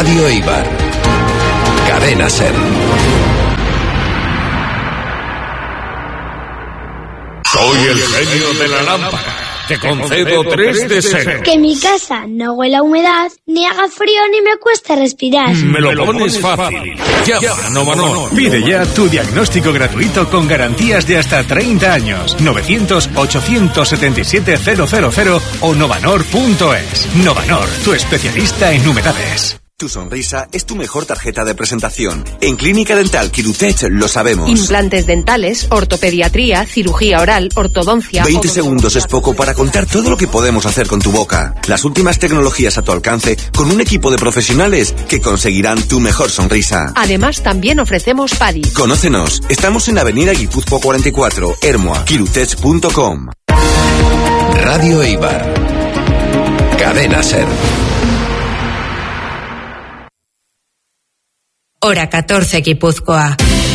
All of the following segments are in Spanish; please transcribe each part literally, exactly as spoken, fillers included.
Radio Eibar. Cadena SER. Soy el genio de la lámpara. Te concedo tres deseos. Que mi casa no huela a humedad, ni haga frío, ni me cueste respirar. Me lo pones fácil. Llama a Novanor. Pide ya tu diagnóstico gratuito con garantías de hasta treinta años. novecientos, ochocientos setenta y siete, cero cero cero o novanor punto es. Novanor, tu especialista en humedades. Tu sonrisa es tu mejor tarjeta de presentación. En Clínica Dental Quirutech lo sabemos. Implantes dentales, ortopediatría, cirugía oral, ortodoncia... veinte segundos es poco para contar todo lo que podemos hacer con tu boca. Las últimas tecnologías a tu alcance con un equipo de profesionales que conseguirán tu mejor sonrisa. Además, también ofrecemos P A D I. Conócenos. Estamos en Avenida Guipúzcoa cuarenta y cuatro, Ermua, quirutech punto com. Radio Eibar. Cadena SER. Hora catorce, Guipúzcoa.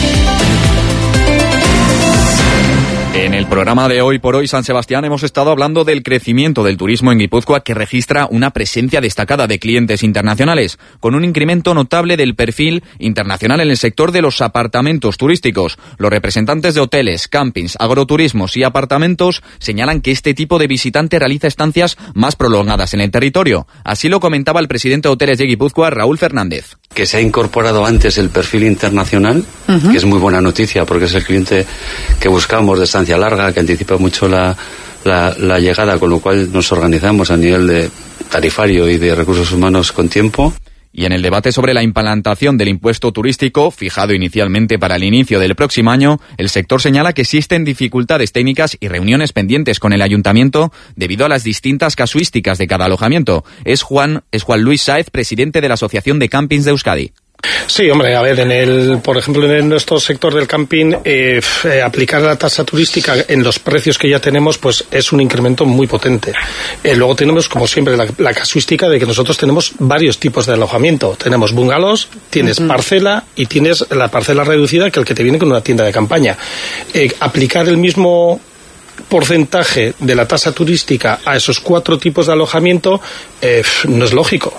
En el programa de Hoy por Hoy San Sebastián hemos estado hablando del crecimiento del turismo en Guipúzcoa, que registra una presencia destacada de clientes internacionales, con un incremento notable del perfil internacional en el sector de los apartamentos turísticos. Los representantes de hoteles, campings, agroturismos y apartamentos señalan que este tipo de visitante realiza estancias más prolongadas en el territorio. Así lo comentaba el presidente de Hoteles de Guipúzcoa, Raúl Fernández. Que se ha incorporado antes el perfil internacional, uh-huh. que es muy buena noticia porque es el cliente que buscamos de estancia larga, que anticipa mucho la, la, la llegada, con lo cual nos organizamos a nivel de tarifario y de recursos humanos con tiempo. Y en el debate sobre la implantación del impuesto turístico, fijado inicialmente para el inicio del próximo año, el sector señala que existen dificultades técnicas y reuniones pendientes con el ayuntamiento debido a las distintas casuísticas de cada alojamiento. Es Juan, es Juan Luis Sáez, presidente de la Asociación de Campings de Euskadi. Sí, hombre, a ver, en el, por ejemplo, en nuestro sector del camping, eh, eh, aplicar la tasa turística en los precios que ya tenemos, pues es un incremento muy potente. Eh, luego tenemos, como siempre, la, la casuística de que nosotros tenemos varios tipos de alojamiento. Tenemos bungalows, tienes uh-huh. parcela y tienes la parcela reducida, que el que te viene con una tienda de campaña. Eh, aplicar el mismo porcentaje de la tasa turística a esos cuatro tipos de alojamiento eh, no es lógico.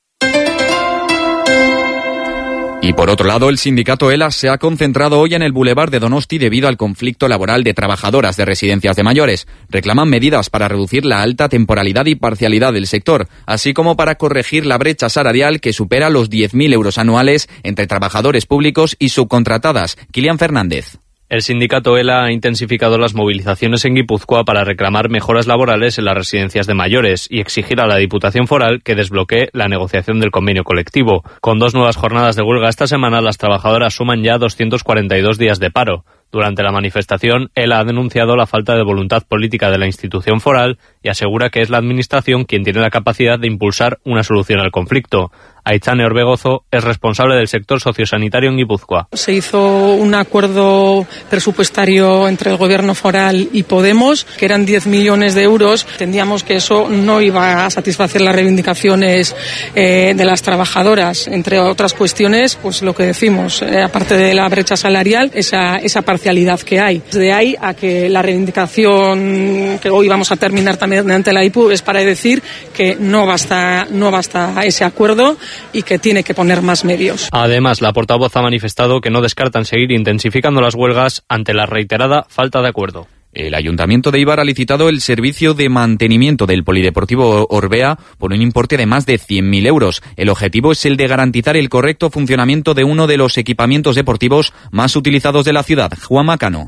Y por otro lado, el sindicato ELA se ha concentrado hoy en el Boulevard de Donosti debido al conflicto laboral de trabajadoras de residencias de mayores. Reclaman medidas para reducir la alta temporalidad y parcialidad del sector, así como para corregir la brecha salarial que supera los diez mil euros anuales entre trabajadores públicos y subcontratadas. Kilian Fernández. El sindicato ELA ha intensificado las movilizaciones en Guipúzcoa para reclamar mejoras laborales en las residencias de mayores y exigir a la Diputación Foral que desbloquee la negociación del convenio colectivo. Con dos nuevas jornadas de huelga esta semana, las trabajadoras suman ya doscientos cuarenta y dos días de paro. Durante la manifestación, ELA ha denunciado la falta de voluntad política de la institución foral y asegura que es la Administración quien tiene la capacidad de impulsar una solución al conflicto. Aitzane Orbegozo es responsable del sector sociosanitario en Guipúzcoa. Se hizo un acuerdo presupuestario entre el Gobierno foral y Podemos, que eran diez millones de euros. Entendíamos que eso no iba a satisfacer las reivindicaciones eh, de las trabajadoras. Entre otras cuestiones, pues lo que decimos, eh, aparte de la brecha salarial, esa, esa parcialidad que hay. De ahí a que la reivindicación que hoy vamos a terminar también ante la I P U es para decir que no basta, no basta ese acuerdo y que tiene que poner más medios. Además, la portavoz ha manifestado que no descartan seguir intensificando las huelgas ante la reiterada falta de acuerdo. El Ayuntamiento de Eibar ha licitado el servicio de mantenimiento del Polideportivo Orbea por un importe de más de cien mil euros. El objetivo es el de garantizar el correcto funcionamiento de uno de los equipamientos deportivos más utilizados de la ciudad. Juan Macano.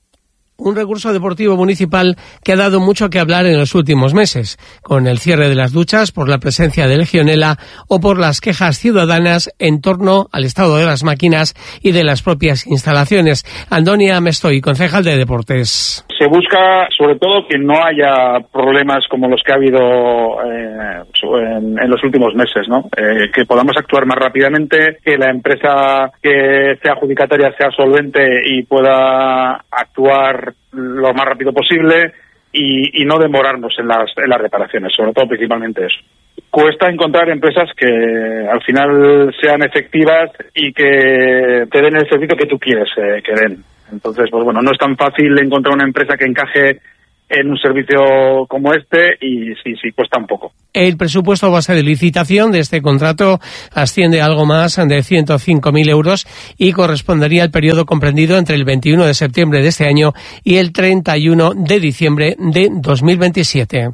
Un recurso deportivo municipal que ha dado mucho que hablar en los últimos meses, con el cierre de las duchas por la presencia de legionela o por las quejas ciudadanas en torno al estado de las máquinas y de las propias instalaciones. Antonia Mestoy, concejal de Deportes. Se busca, sobre todo, que no haya problemas como los que ha habido eh, en, en los últimos meses, ¿no? Eh, que podamos actuar más rápidamente, que la empresa que sea adjudicataria sea solvente y pueda actuar lo más rápido posible y, y no demorarnos en las, en las reparaciones, sobre todo principalmente eso. Cuesta encontrar empresas que al final sean efectivas y que te den el servicio que tú quieres eh, que den. Entonces, pues bueno, no es tan fácil encontrar una empresa que encaje en un servicio como este y sí, sí, cuesta un poco. El presupuesto base de licitación de este contrato asciende a algo más de ciento cinco mil euros y correspondería al periodo comprendido entre el veintiuno de septiembre de este año y el treinta y uno de diciembre de dos mil veintisiete.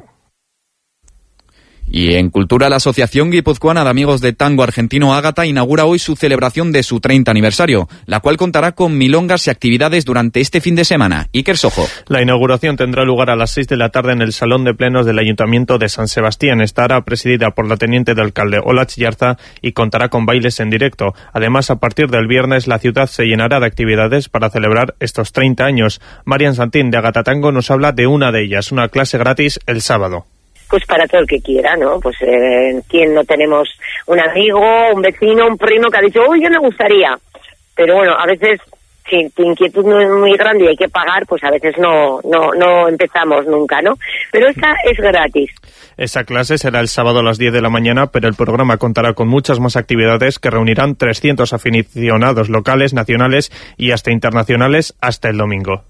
Y en cultura, la Asociación Guipuzcoana de Amigos de Tango Argentino Ágata inaugura hoy su celebración de su treinta aniversario, la cual contará con milongas y actividades durante este fin de semana. Iker Sojo. La inauguración tendrá lugar a las seis de la tarde en el Salón de Plenos del Ayuntamiento de San Sebastián. Estará presidida por la teniente de alcalde Olatz Yarza y contará con bailes en directo. Además, a partir del viernes, la ciudad se llenará de actividades para celebrar estos treinta años. Marian Santín de Ágata Tango nos habla de una de ellas, una clase gratis el sábado. Pues para todo el que quiera, ¿no? Pues eh, ¿quién no tenemos un amigo, un vecino, un primo que ha dicho, uy, yo me gustaría? Pero bueno, a veces, si tu inquietud no es muy grande y hay que pagar, pues a veces no, no, no empezamos nunca, ¿no? Pero esta es gratis. Esa clase será el sábado a las diez de la mañana, pero el programa contará con muchas más actividades que reunirán trescientos aficionados locales, nacionales y hasta internacionales hasta el domingo.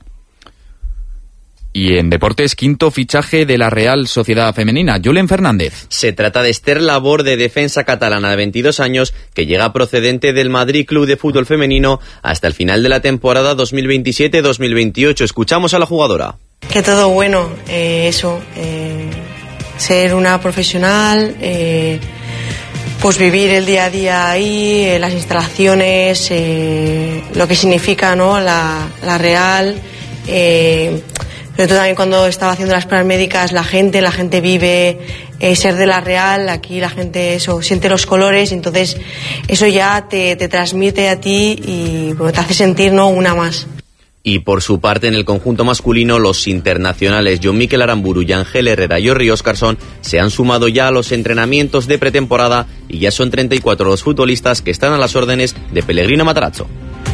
Y en deportes, quinto fichaje de la Real Sociedad Femenina, Julen Fernández. Se trata de Esther Labor, de defensa catalana de veintidós años, que llega procedente del Madrid Club de Fútbol Femenino hasta el final de la temporada dos mil veintisiete dos mil veintiocho. Escuchamos a la jugadora. Que todo bueno, eh, eso, eh, ser una profesional, eh, pues vivir el día a día ahí, eh, las instalaciones, eh, lo que significa, ¿no? la, la Real. Eh, Pero también cuando estaba haciendo las pruebas médicas, la gente, la gente vive eh, ser de la Real, aquí la gente eso siente los colores, entonces eso ya te, te transmite a ti y bueno, te hace sentir, ¿no?, una más. Y por su parte, en el conjunto masculino, los internacionales John Mikel Aramburu y Ángel Herrera y Orri Óscarson se han sumado ya a los entrenamientos de pretemporada y ya son treinta y cuatro los futbolistas que están a las órdenes de Pellegrino Matarazzo.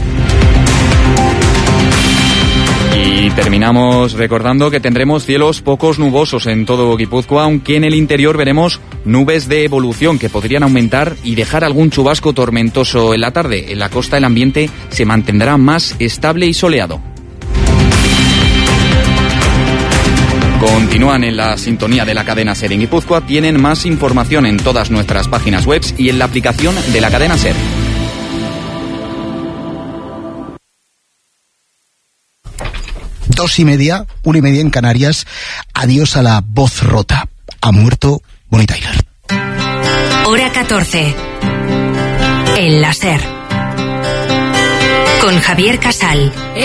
Y terminamos recordando que tendremos cielos pocos nubosos en todo Guipúzcoa, aunque en el interior veremos nubes de evolución que podrían aumentar y dejar algún chubasco tormentoso en la tarde. En la costa el ambiente se mantendrá más estable y soleado. Continúan en la sintonía de la cadena SER en Guipúzcoa. Tienen más información en todas nuestras páginas web y en la aplicación de la cadena SER. Dos y media, una y media en Canarias. Adiós a la voz rota. Ha muerto Bonnie Tyler. Hora catorce. En la SER. Con Javier Casal.